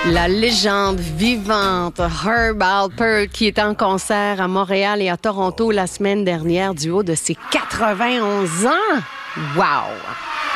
La légende vivante Herb Alpert qui était en concert à Montréal et à Toronto la semaine dernière du haut de ses 91 ans. Wow!